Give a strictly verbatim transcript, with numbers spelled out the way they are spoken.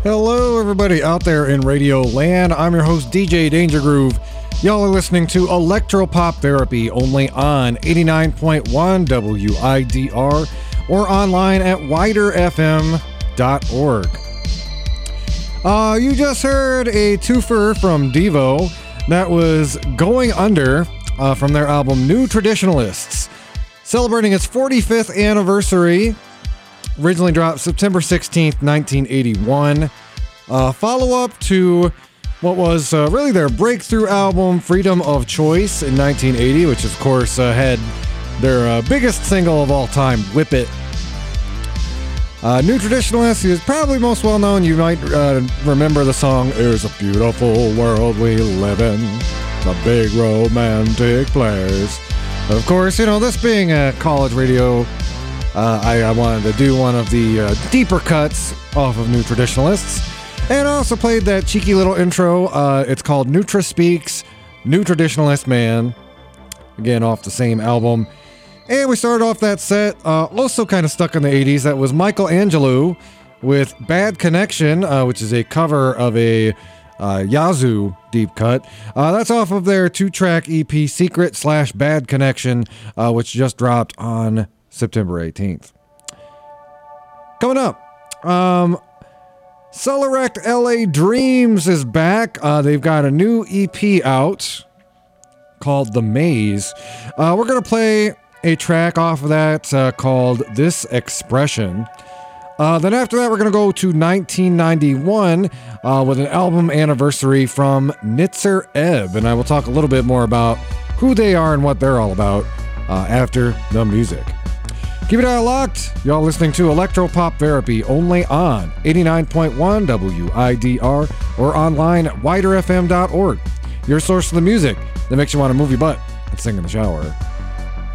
Hello, everybody out there in Radio Land. I'm your host, D J Danger Groove. Y'all are listening to Electro Pop Therapy only on eighty-nine point one W I D R or online at wider f m dot org. Uh, you just heard a twofer from Devo. That was Going Under uh, from their album New Traditionalists, celebrating its forty-fifth anniversary. Originally dropped September sixteenth, nineteen eighty-one. Uh, follow-up to what was uh, really their breakthrough album, Freedom of Choice, in nineteen eighty, which of course uh, had their uh, biggest single of all time, Whip It. Uh, New Traditionalist is probably most well-known. You might uh, remember the song, "It's a Beautiful World We Live In, the Big Romantic Place." But of course, you know, this being a college radio, Uh, I, I wanted to do one of the uh, deeper cuts off of New Traditionalists. And I also played that cheeky little intro. Uh, it's called Nutra Speaks, New Traditionalist Man. Again, off the same album. And we started off that set, uh, also kind of stuck in the eighties. That was Michael Angelou with Bad Connection, uh, which is a cover of a uh, Yazoo deep cut. Uh, that's off of their two-track E P, Secret slash Bad Connection, uh, which just dropped on September eighteenth. Coming up, um, Celerect L A Dreams is back. Uh, they've got a new E P out called The Maze. Uh, we're going to play a track off of that uh, called This Expression. Uh, then after that, we're going to go to nineteen ninety-one uh, with an album anniversary from Nitzer Ebb. And I will talk a little bit more about who they are and what they're all about uh, after the music. Keep it out locked. Y'all listening to Electro Pop Therapy only on eighty-nine point one W I D R or online at wider f m dot org. Your source for the music that makes you want to move your butt and sing in the shower.